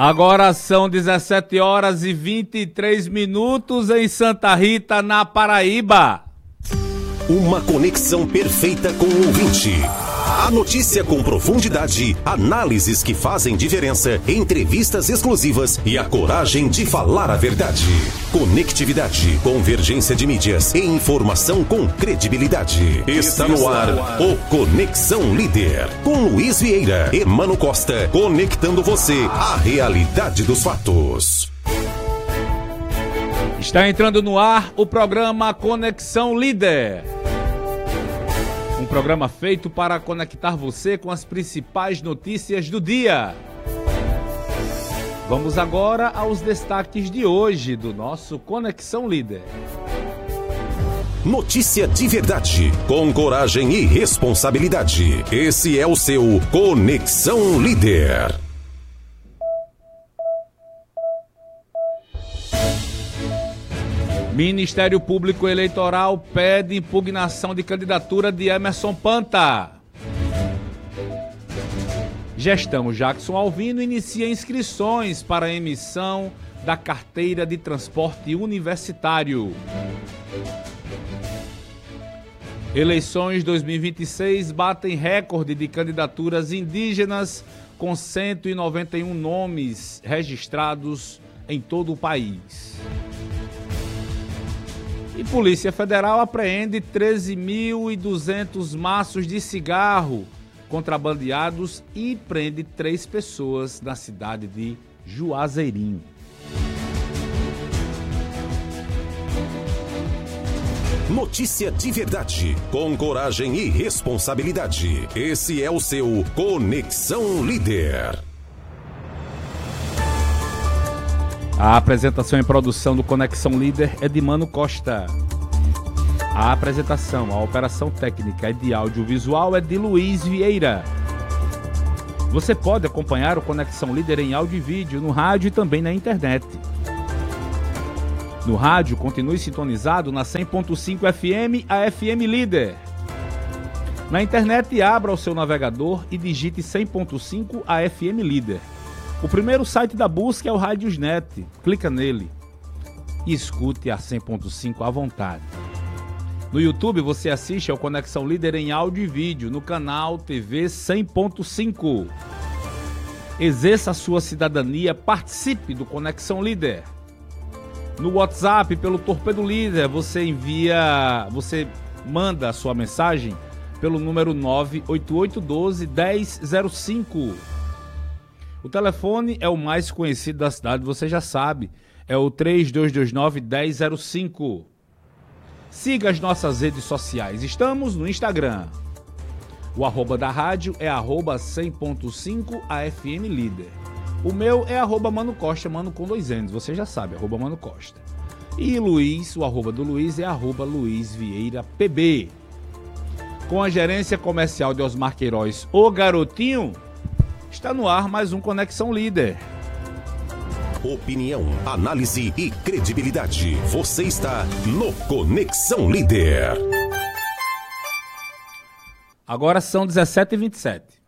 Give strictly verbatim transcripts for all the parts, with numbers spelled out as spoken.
Agora são dezessete horas e vinte e três minutos em Santa Rita, na Paraíba. Uma conexão perfeita com o ouvinte. A notícia com profundidade, análises que fazem diferença, entrevistas exclusivas e a coragem de falar a verdade. Conectividade, convergência de mídias e informação com credibilidade. Está no ar o Conexão Líder, com Luiz Vieira e Mano Costa, conectando você à realidade dos fatos. Está entrando no ar o programa Conexão Líder. Um programa feito para conectar você com as principais notícias do dia. Vamos agora aos destaques de hoje do nosso Conexão Líder. Notícia de verdade, com coragem e responsabilidade. Esse é o seu Conexão Líder. Ministério Público Eleitoral pede impugnação de candidatura de Emerson Panta. Gestão Jackson Alvino inicia inscrições para a emissão da carteira de transporte universitário. Eleições dois mil e vinte e seis batem recorde de candidaturas indígenas, com cento e noventa e um nomes registrados em todo o país. E Polícia Federal apreende treze mil e duzentos maços de cigarro contrabandeados e prende três pessoas na cidade de Juazeirinho. Notícia de verdade, com coragem e responsabilidade. Esse é o seu Conexão Líder. A apresentação e produção do Conexão Líder é de Mano Costa. A apresentação, a operação técnica e de audiovisual é de Luiz Vieira. Você pode acompanhar o Conexão Líder em áudio e vídeo, no rádio e também na internet. No rádio, continue sintonizado na cem ponto cinco F M, a F M Líder. Na internet, abra o seu navegador e digite cem ponto cinco a F M Líder. O primeiro site da busca é o Radiosnet. Clica nele e escute a cem ponto cinco à vontade. No YouTube você assiste ao Conexão Líder em áudio e vídeo no canal T V cem ponto cinco. Exerça a sua cidadania, participe do Conexão Líder. No WhatsApp, pelo Torpedo Líder, você envia, você manda a sua mensagem pelo número nove oito oito um dois, um zero zero cinco. O telefone é o mais conhecido da cidade, você já sabe. É o três dois dois nove, um zero zero cinco. Siga as nossas redes sociais. Estamos no Instagram. O arroba da rádio é arroba cem ponto cinco A F M Líder. O meu é arroba Mano Costa, Mano com dois N's. Você já sabe, arroba Mano Costa. E Luiz, o arroba do Luiz é arroba Luiz Vieira P B. Com a gerência comercial de Osmar Queiroz, o Garotinho, está no ar mais um Conexão Líder. Opinião, análise e credibilidade. Você está no Conexão Líder. Agora são dezessete e vinte e sete.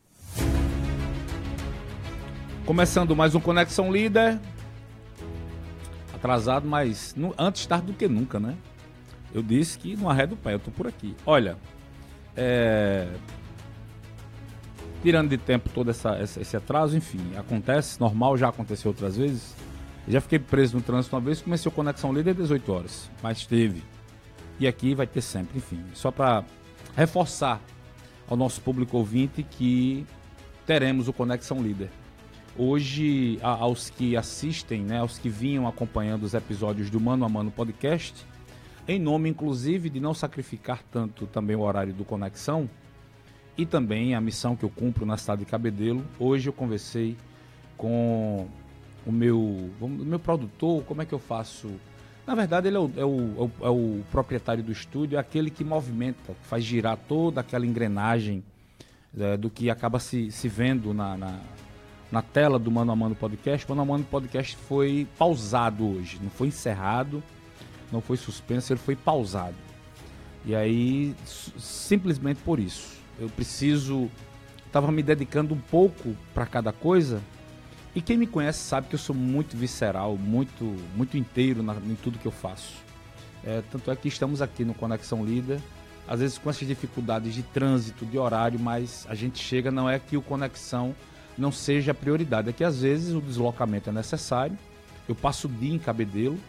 Começando mais um Conexão Líder. Atrasado, mas no, antes tarde do que nunca, né? Eu disse que não arredo o pé, eu tô por aqui. Olha, é... tirando de tempo todo essa, essa, esse atraso, enfim, acontece, normal, já aconteceu outras vezes. Eu já fiquei preso no trânsito uma vez, comecei o Conexão Líder às dezoito horas, mas teve. E aqui vai ter sempre, enfim, só para reforçar ao nosso público ouvinte que teremos o Conexão Líder. Hoje, a, aos que assistem, né, aos que vinham acompanhando os episódios do Mano a Mano Podcast, em nome, inclusive, de não sacrificar tanto também o horário do Conexão, e também a missão que eu cumpro na cidade de Cabedelo. Hoje eu conversei com o meu, o meu produtor, como é que eu faço? Na verdade, ele é o, é, o, é o proprietário do estúdio, é aquele que movimenta, que faz girar toda aquela engrenagem é, do que acaba se, se vendo na, na, na tela do Mano a Mano Podcast. O Mano a Mano Podcast foi pausado hoje, não foi encerrado, não foi suspenso, ele foi pausado. E aí, simplesmente por isso. Eu preciso, estava me dedicando um pouco para cada coisa E quem me conhece sabe que eu sou muito visceral, muito, muito inteiro na, em tudo que eu faço. É, tanto é que estamos aqui no Conexão Líder, às vezes com essas dificuldades de trânsito, de horário, mas a gente chega, não é que o Conexão não seja a prioridade, é que às vezes o deslocamento é necessário. Eu passo o dia em Cabedelo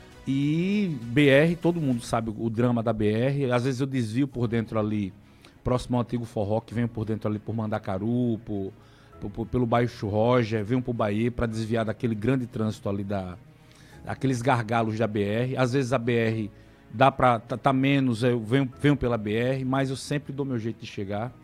e B R, todo mundo sabe o drama da B R, às vezes eu desvio por dentro ali, próximo ao Antigo Forró, que venho por dentro ali por Mandacaru, por, por, por, pelo Baixo Roger, venho por Bahia para desviar daquele grande trânsito ali, da, aqueles gargalos da B R. Às vezes a B R dá para tá, tá menos, eu venho, venho pela B R, mas eu sempre dou meu jeito de chegar.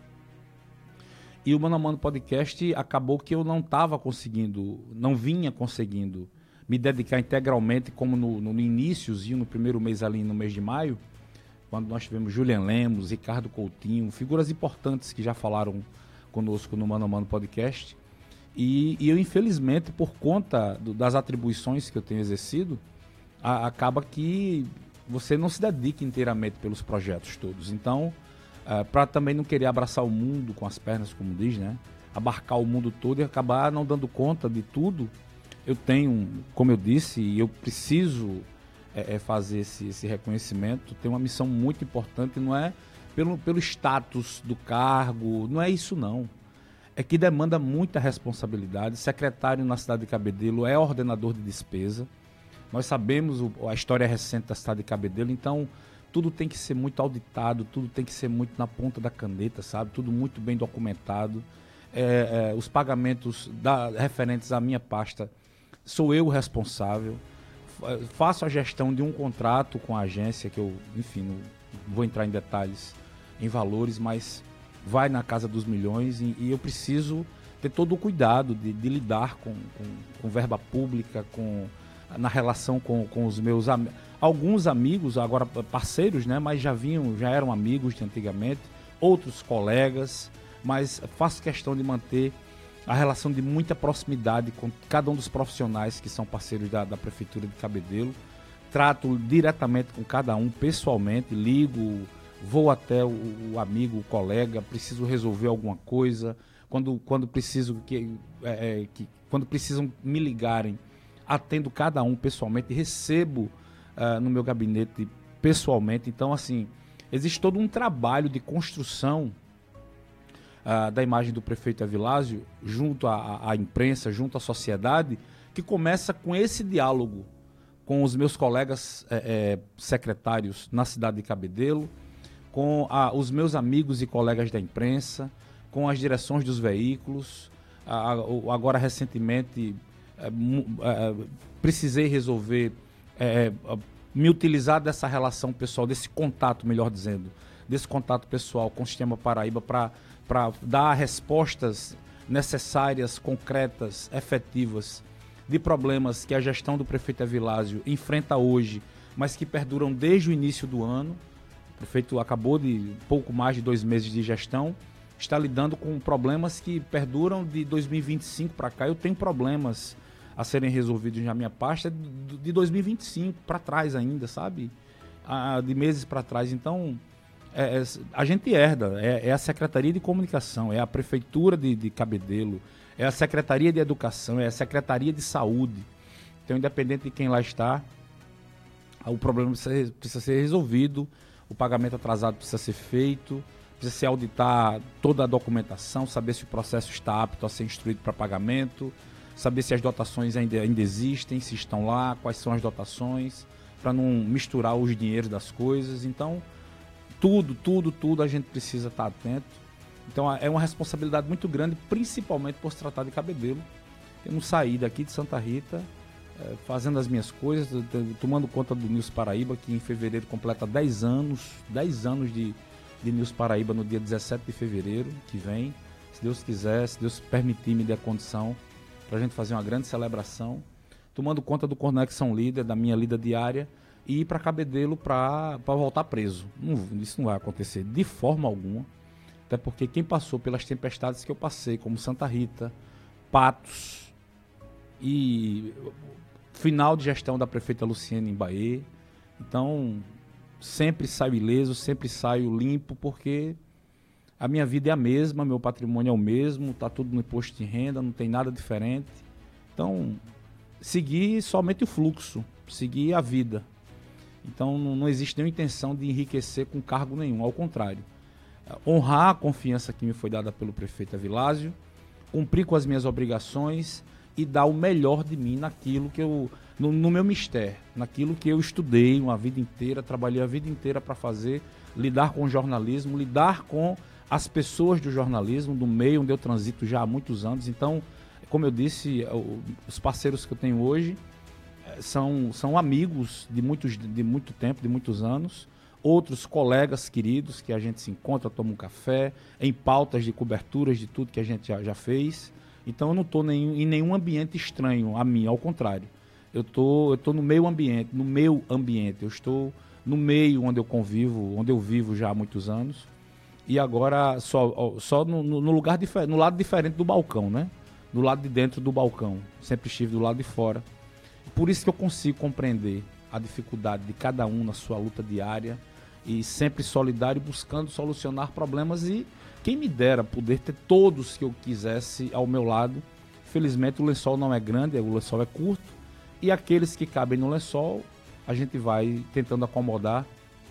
E o Mano a Mano Podcast acabou que eu não estava conseguindo, não vinha conseguindo me dedicar integralmente, como no, no iníciozinho, no primeiro mês ali, no mês de maio, quando nós tivemos Julian Lemos, Ricardo Coutinho, figuras importantes que já falaram conosco no Mano a Mano Podcast. E, e eu, infelizmente, por conta do, das atribuições que eu tenho exercido, a, acaba que você não se dedica inteiramente pelos projetos todos. Então, uh, para também não querer abraçar o mundo com as pernas, como diz, né? Abarcar o mundo todo e acabar não dando conta de tudo, eu tenho, como eu disse, e eu preciso é, é fazer esse, esse reconhecimento, tem uma missão muito importante, não é pelo, pelo status do cargo, não é isso não. É que demanda muita responsabilidade. Secretário na cidade de Cabedelo é ordenador de despesa. Nós sabemos o, a história recente da cidade de Cabedelo, então tudo tem que ser muito auditado, tudo tem que ser muito na ponta da caneta, sabe? Tudo muito bem documentado. É, é, os pagamentos da, referentes à minha pasta, sou eu o responsável. Faço a gestão de um contrato com a agência, que eu, enfim, não vou entrar em detalhes, em valores, mas vai na casa dos milhões e, e eu preciso ter todo o cuidado de, de lidar com, com, com verba pública, com, na relação com, com os meus am alguns amigos, agora parceiros, né, mas já vinham, já eram amigos de antigamente, outros colegas, mas faço questão de manter a relação de muita proximidade com cada um dos profissionais que são parceiros da, da Prefeitura de Cabedelo. Trato diretamente com cada um pessoalmente, ligo, vou até o, o amigo, o colega, preciso resolver alguma coisa, quando, quando, preciso que, é, que, quando precisam me ligarem, atendo cada um pessoalmente, recebo uh, no meu gabinete pessoalmente. Então, assim, existe todo um trabalho de construção Uh, da imagem do prefeito Evilásio, junto à, à imprensa, junto à sociedade, que começa com esse diálogo com os meus colegas é, é, secretários na cidade de Cabedelo, com a, os meus amigos e colegas da imprensa, com as direções dos veículos. A, a, agora, recentemente, é, é, precisei resolver, é, me utilizar dessa relação pessoal, desse contato, melhor dizendo, desse contato pessoal com o Sistema Paraíba para para dar respostas necessárias, concretas, efetivas, de problemas que a gestão do prefeito Evilásio enfrenta hoje, mas que perduram desde o início do ano. O prefeito acabou de pouco mais de dois meses de gestão, está lidando com problemas que perduram de dois mil e vinte e cinco para cá. Eu tenho problemas a serem resolvidos na minha pasta de dois mil e vinte e cinco para trás ainda, sabe? De meses para trás. Então, É, é, a gente herda, é, é a Secretaria de Comunicação, é a Prefeitura de, de Cabedelo, é a Secretaria de Educação, é a Secretaria de Saúde. Então, independente de quem lá está, o problema precisa, precisa ser resolvido, o pagamento atrasado precisa ser feito, precisa se auditar toda a documentação, saber se o processo está apto a ser instruído para pagamento, saber se as dotações ainda, ainda existem, se estão lá, quais são as dotações, para não misturar os dinheiros das coisas. Então, Tudo, tudo, tudo a gente precisa estar atento. Então é uma responsabilidade muito grande, principalmente por se tratar de Cabedelo. Eu não saí daqui de Santa Rita, é, fazendo as minhas coisas, tomando conta do News Paraíba, que em fevereiro completa dez anos, dez anos de, de News Paraíba no dia dezessete de fevereiro que vem. Se Deus quiser, se Deus permitir, me dê a condição para a gente fazer uma grande celebração. Tomando conta do Conexão Líder, da minha lida diária, e ir para Cabedelo para voltar preso. Não, isso não vai acontecer de forma alguma, até porque quem passou pelas tempestades que eu passei, como Santa Rita, Patos e final de gestão da prefeita Luciene em Bahia, então sempre saio ileso, sempre saio limpo, porque a minha vida é a mesma, meu patrimônio é o mesmo, está tudo no imposto de renda, não tem nada diferente. Então, seguir somente o fluxo, seguir a vida. Então, não, não existe nenhuma intenção de enriquecer com cargo nenhum, ao contrário. Honrar a confiança que me foi dada pelo prefeito Avilásio, cumprir com as minhas obrigações e dar o melhor de mim naquilo que eu, no, no meu mistério, naquilo que eu estudei uma vida inteira, trabalhei a vida inteira para fazer, lidar com o jornalismo, lidar com as pessoas do jornalismo, do meio onde eu transito já há muitos anos. Então, como eu disse, os parceiros que eu tenho hoje são, são amigos de, muitos, de muito tempo, de muitos anos, outros colegas queridos que a gente se encontra, toma um café, em pautas de coberturas de tudo que a gente já, já fez. Então eu não estou em nenhum ambiente estranho a mim, ao contrário. Eu tô, eu tô no meu ambiente, no meu ambiente. Eu estou no meio onde eu convivo, onde eu vivo já há muitos anos. E agora só, só no, no, lugar no lado diferente do balcão, né? Do lado de dentro do balcão. Sempre estive do lado de fora. Por isso que eu consigo compreender a dificuldade de cada um na sua luta diária e sempre solidário, buscando solucionar problemas. E quem me dera poder ter todos que eu quisesse ao meu lado. Felizmente o lençol não é grande, o lençol é curto, e aqueles que cabem no lençol a gente vai tentando acomodar,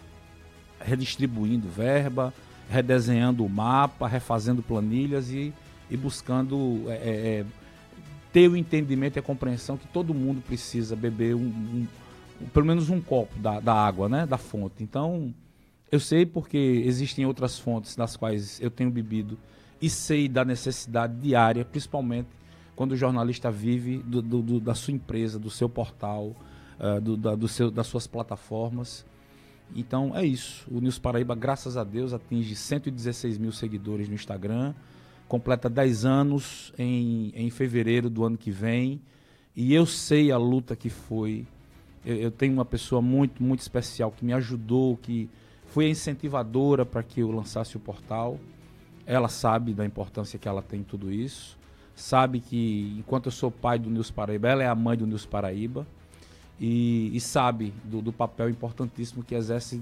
redistribuindo verba, redesenhando o mapa, refazendo planilhas e, e buscando é, é, ter o entendimento e a compreensão que todo mundo precisa beber um, um, pelo menos um copo da, da água, né, da fonte. Então, eu sei porque existem outras fontes das quais eu tenho bebido e sei da necessidade diária, principalmente quando o jornalista vive do, do, do, da sua empresa, do seu portal, uh, do, da, do seu, das suas plataformas. Então é isso. O News Paraíba, graças a Deus, atinge cento e dezesseis mil seguidores no Instagram, completa dez anos em, em fevereiro do ano que vem, e eu sei a luta que foi. Eu, eu tenho uma pessoa muito, muito especial que me ajudou, que foi a incentivadora para que eu lançasse o portal. Ela sabe da importância que ela tem em tudo isso, sabe que enquanto eu sou pai do News Paraíba, ela é a mãe do News Paraíba, e, e sabe do, do papel importantíssimo que exerce